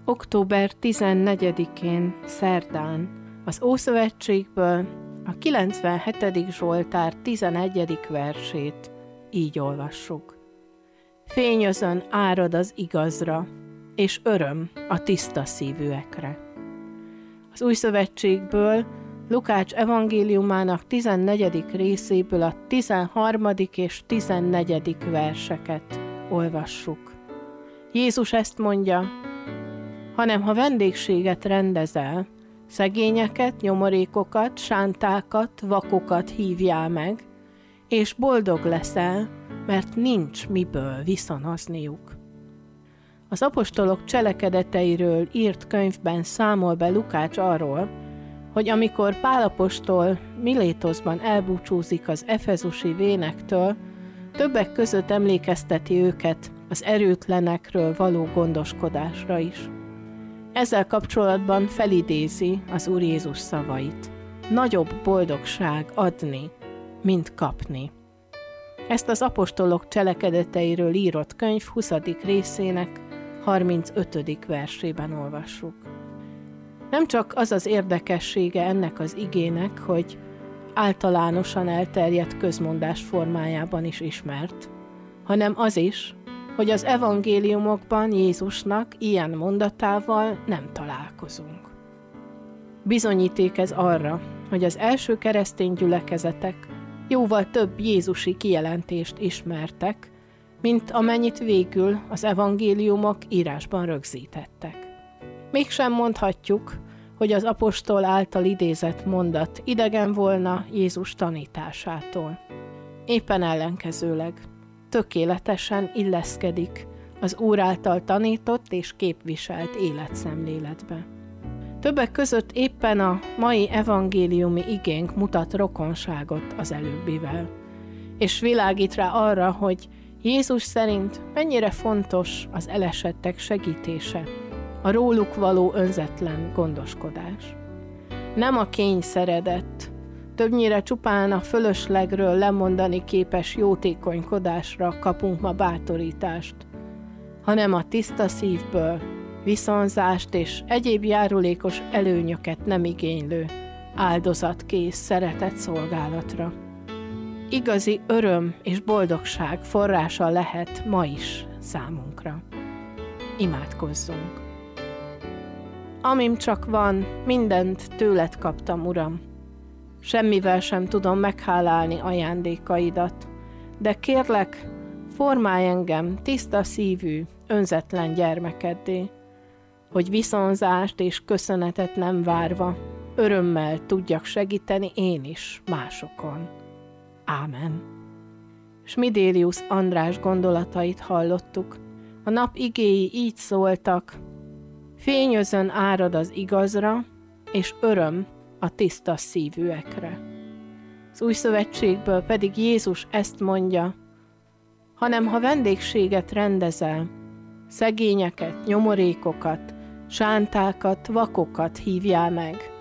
Október 14-én szerdán az Ószövetségből a 97. Zsoltár 11. versét így olvassuk. Fényözön árad az igazra, és öröm a tiszta szívűekre. Az Új Szövetségből Lukács evangéliumának 14. részéből a 13. és 14. verseket olvassuk. Jézus ezt mondja, hanem ha vendégséget rendezel, szegényeket, nyomorékokat, sántákat, vakokat hívjál meg, és boldog leszel, mert nincs miből viszonozniuk. Az apostolok cselekedeteiről írt könyvben számol be Lukács arról, hogy amikor Pál apostol Milétoszban elbúcsúzik az efezusi vénektől, többek között emlékezteti őket az erőtlenekről való gondoskodásra is. Ezzel kapcsolatban felidézi az Úr Jézus szavait. Nagyobb boldogság adni, mint kapni. Ezt az apostolok cselekedeteiről írott könyv 20. részének 35. versében olvassuk. Nem csak az az érdekessége ennek az igének, hogy általánosan elterjedt közmondás formájában is ismert, hanem az is, hogy az evangéliumokban Jézusnak ilyen mondatával nem találkozunk. Bizonyíték ez arra, hogy az első keresztény gyülekezetek jóval több jézusi kijelentést ismertek, mint amennyit végül az evangéliumok írásban rögzítettek. Mégsem mondhatjuk, hogy az apostol által idézett mondat idegen volna Jézus tanításától. Éppen ellenkezőleg tökéletesen illeszkedik az Úr által tanított és képviselt életszemléletbe. Többek között éppen a mai evangéliumi igénk mutat rokonságot az előbbivel, és világít rá arra, hogy Jézus szerint mennyire fontos az elesettek segítése, a róluk való önzetlen gondoskodás. Nem a kényszeredett, többnyire csupán a fölöslegről lemondani képes jótékonykodásra kapunk ma bátorítást, hanem a tiszta szívből viszonzást és egyéb járulékos előnyöket nem igénylő, áldozatkész szeretett szolgálatra. Igazi öröm és boldogság forrása lehet ma is számunkra. Imádkozzunk! Amim csak van, mindent tőled kaptam, Uram. Semmivel sem tudom meghálálni ajándékaidat, de kérlek, formálj engem tiszta szívű, önzetlen gyermekeddé, hogy viszonzást és köszönetet nem várva, örömmel tudjak segíteni én is másokon. Ámen. Smidélius András gondolatait hallottuk. A nap igéi így szóltak: fényözön árad az igazra, és öröm a tiszta szívűekre. Az Új Szövetségből pedig Jézus ezt mondja, hanem ha vendégséget rendezel, szegényeket, nyomorékokat, sántákat, vakokat hívjál meg,